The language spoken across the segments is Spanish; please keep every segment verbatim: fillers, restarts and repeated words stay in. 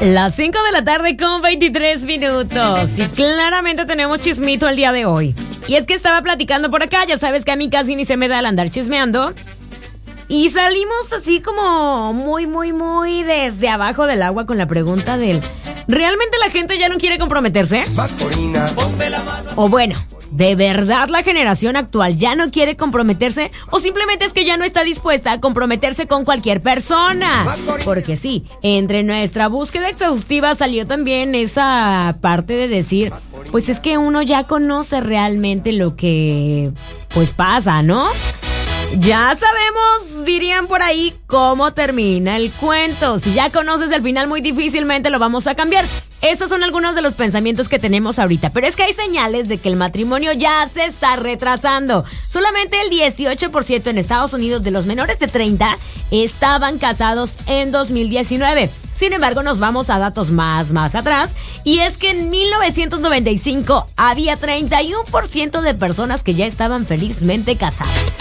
Las cinco de la tarde con veintitrés minutos. Y claramente tenemos chismito el día de hoy. Y es que estaba platicando por acá. Ya sabes que a mí casi ni se me da el andar chismeando. Y salimos así como muy, muy, muy desde abajo del agua con la pregunta del... ¿realmente la gente ya no quiere comprometerse? O bueno, ¿de verdad la generación actual ya no quiere comprometerse? ¿O simplemente es que ya no está dispuesta a comprometerse con cualquier persona? Porque sí, entre nuestra búsqueda exhaustiva salió también esa parte de decir, pues es que uno ya conoce realmente lo que pues pasa, ¿no? Ya sabemos, dirían por ahí, cómo termina el cuento. Si ya conoces el final, muy difícilmente lo vamos a cambiar. Estos son algunos de los pensamientos que tenemos ahorita. Pero es que hay señales de que el matrimonio ya se está retrasando. Solamente el dieciocho por ciento en Estados Unidos de los menores de treinta estaban casados en dos mil diecinueve. Sin embargo, nos vamos a datos más, más atrás. Y es que en mil novecientos noventa y cinco había treinta y uno por ciento de personas que ya estaban felizmente casadas.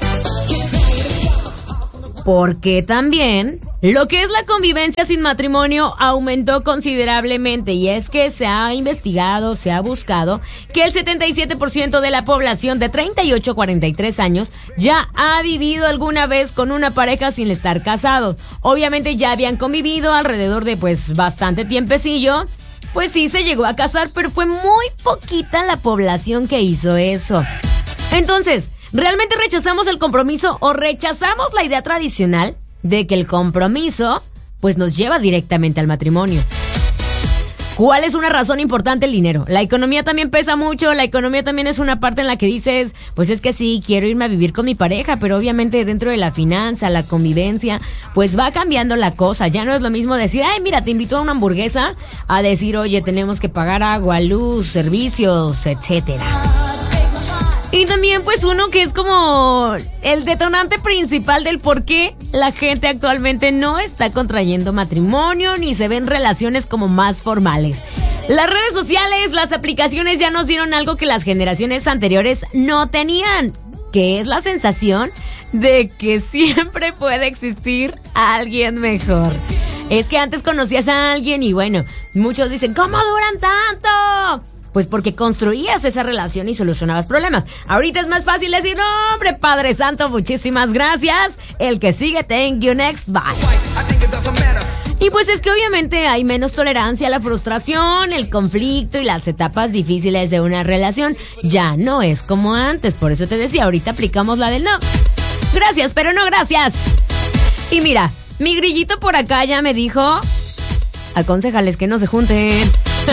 Porque también lo que es la convivencia sin matrimonio aumentó considerablemente, y es que se ha investigado, se ha buscado que el setenta y siete por ciento de la población de treinta y ocho a cuarenta y tres años ya ha vivido alguna vez con una pareja sin estar casados. Obviamente ya habían convivido alrededor de pues bastante tiempecillo. Pues sí, se llegó a casar, pero fue muy poquita la población que hizo eso. Entonces, ¿realmente rechazamos el compromiso o rechazamos la idea tradicional de que el compromiso pues nos lleva directamente al matrimonio? ¿Cuál es una razón importante? El dinero. La economía también pesa mucho. La economía también es una parte en la que dices, pues es que sí, quiero irme a vivir con mi pareja, pero obviamente dentro de la finanza, la convivencia, pues va cambiando la cosa. Ya no es lo mismo decir, ay, mira, te invito a una hamburguesa, a decir, oye, tenemos que pagar agua, luz, servicios, etcétera. Y también pues uno que es como el detonante principal del por qué la gente actualmente no está contrayendo matrimonio ni se ven relaciones como más formales. Las redes sociales, las aplicaciones ya nos dieron algo que las generaciones anteriores no tenían, que es la sensación de que siempre puede existir alguien mejor. Es que antes conocías a alguien y bueno, muchos dicen, ¿cómo duran tanto? Pues porque construías esa relación y solucionabas problemas. Ahorita es más fácil decir, no, hombre, Padre Santo, muchísimas gracias. El que sigue, thank you, next, bye. Y pues es que obviamente hay menos tolerancia a la frustración, el conflicto y las etapas difíciles de una relación. Ya no es como antes, por eso te decía, ahorita aplicamos la del no. Gracias, pero no gracias. Y mira, mi grillito por acá ya me dijo, aconséjales que no se junten.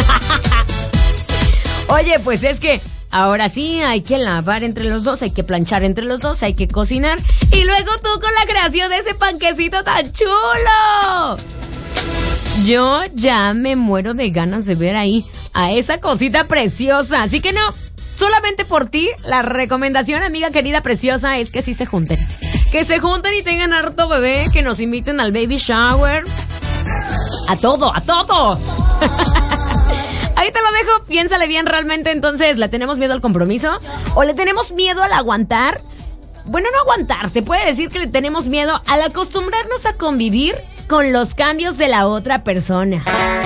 Oye, pues es que ahora sí hay que lavar entre los dos, hay que planchar entre los dos, hay que cocinar. Y luego tú con la creación de ese panquecito tan chulo. Yo ya me muero de ganas de ver ahí a esa cosita preciosa. Así que no, solamente por ti, la recomendación, amiga querida preciosa, es que sí se junten. Que se junten y tengan harto bebé, que nos inviten al baby shower. A todo, a todo. Ahí te lo dejo, piénsale bien realmente. Entonces, ¿le tenemos miedo al compromiso? ¿O le tenemos miedo al aguantar? Bueno, no aguantar, se puede decir que le tenemos miedo al acostumbrarnos a convivir con los cambios de la otra persona.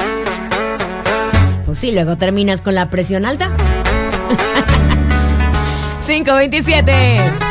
Pues sí, luego terminas con la presión alta. cinco veintisiete